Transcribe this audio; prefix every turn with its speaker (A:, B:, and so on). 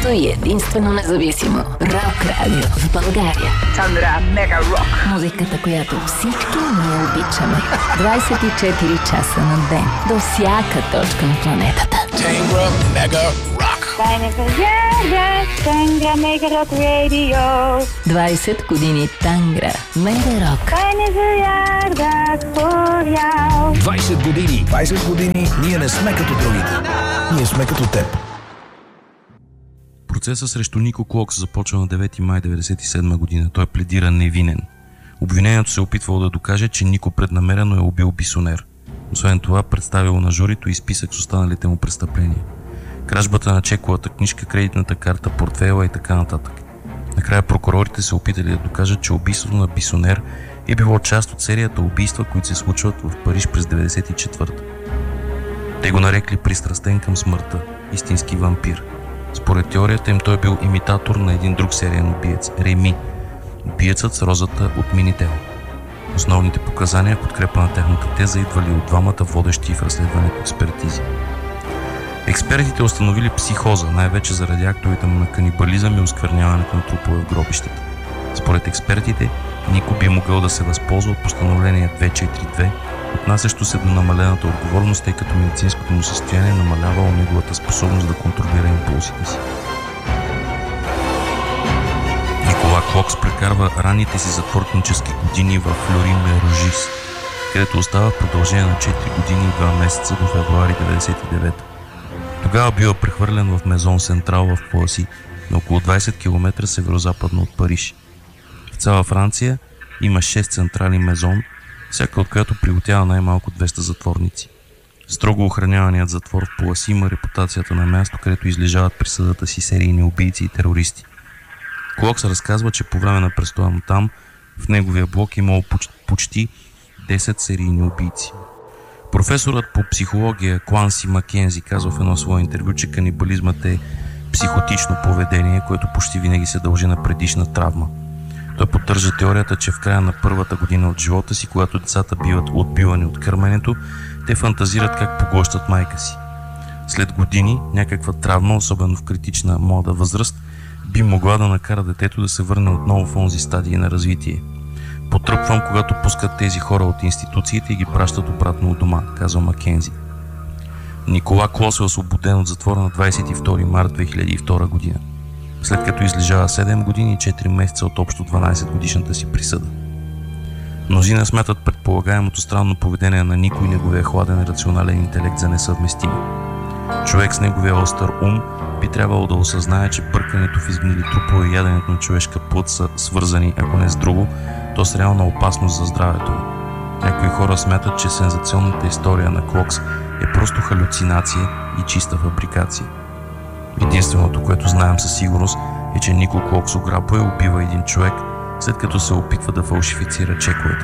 A: и единствено независимо. Рок радио в България.
B: Тандра Мега Рок.
A: Музиката, която всички ние обичаме. 24 часа на ден. До всяка точка на планетата.
C: Тандра Мега Рок.
D: Тангра Мега Рок Радио.
A: 20 години Тангра Мега Рок.
C: 20 години. 20 години ние не сме като другите. Ние сме като теб.
E: Процесът срещу Нико Клокс започва на 9 май 1997 година. Той пледира невинен. Обвинението се опитвало да докаже, че Нико преднамерено е убил Бисонер. Освен това, представило на журито и списък с останалите му престъпления. Кражбата на чековата книжка, кредитната карта, портфейла и така нататък. Накрая прокурорите се опитали да докажат, че убийството на Бисонер е било част от серията убийства, които се случват в Париж през 1994. Те го нарекли пристрастен към смъртта, истински вампир. Според теорията им той бил имитатор на един друг сериен убиец – Реми, убиецът с розата от Минител. Основните показания в подкрепа на тяхната теза идвали от двамата водещи в разследването експертизи. Експертите установили психоза, най-вече заради актовете му на канибализъм и оскверняването на трупове в гробищата. Според експертите, Нико би могъл да се възползва от постановление 242, отнасящо се до намалената отговорност, тъй като медицинското му състояние намалявало неговата способност да контролира импулсите си. Никола Клокс прекарва ранните си затворнически години в Флюри-Мерожис, където остава в продължение на 4 години и 2 месеца до февруари 1999. Тогава бива прехвърлен в Мезон Сентрал в Пуаси, на около 20 км северо-западно от Париж. В цяла Франция има 6 централи Мезон, всяка от която приготява най-малко 200 затворници. Строго охраняваният затвор в Пуаси има репутацията на място, където излежават присъдата си серийни убийци и терористи. Клокс разказва, че по време на престоя му там, в неговия блок имало почти 10 серийни убийци. Професорът по психология Куанси Маккензи казва в едно свое интервю, че канибализмът е психотично поведение, което почти винаги се дължи на предишна травма. Той поддържа теорията, че в края на първата година от живота си, когато децата биват отбивани от кърменето, те фантазират как поглъщат майка си. След години, някаква травма, особено в критична млада възраст, би могла да накара детето да се върне отново в онзи стадий на развитие. Потръпвам, когато пускат тези хора от институциите и ги пращат обратно от дома, казва Маккензи. Никола Клокс е освободен от затвора на 22 март 2002 година, след като излежава 7 години и 4 месеца от общо 12 годишната си присъда. Мнозина смятат предполагаемото странно поведение на Нико и неговия хладен рационален интелект за несъвместими. Човек с неговия остър ум би трябвало да осъзнае, че бъркането в изгнили трупове и яденето на човешка плът са свързани, ако не с друго, то с реална опасност за здравето му. Някои хора смятат, че сензационната история на Клокс е просто халюцинация и чиста фабрикация. Единственото, което знаем със сигурност, е, че Нико Клокс ограбва и убива един човек, след като се опитва да фалшифицира чековете.